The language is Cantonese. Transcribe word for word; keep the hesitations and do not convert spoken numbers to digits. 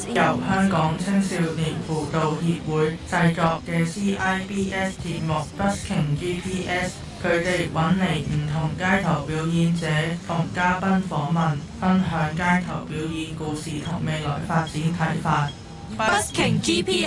由香港青少年輔導協會製作嘅 C I B S 節目 Busking G P S， 佢哋揾嚟唔同街頭表演者同嘉賓訪問，分享街頭表演故事同未來發展睇法。Busking G P